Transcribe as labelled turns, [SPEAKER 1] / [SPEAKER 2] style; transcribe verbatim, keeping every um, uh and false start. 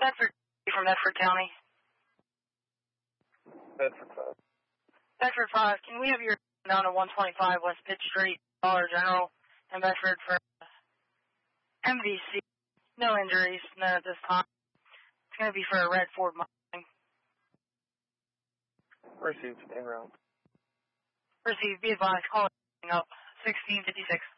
[SPEAKER 1] Bedford from Bedford County.
[SPEAKER 2] Bedford five.
[SPEAKER 1] Bedford five, can we have your down to one twenty-five West Pitt Street, Dollar General, in Bedford for M V C? No injuries, none at this time. It's going to be for a red Ford Mustang.
[SPEAKER 2] Received, en route.
[SPEAKER 1] Received, be advised, call up sixteen fifty-six.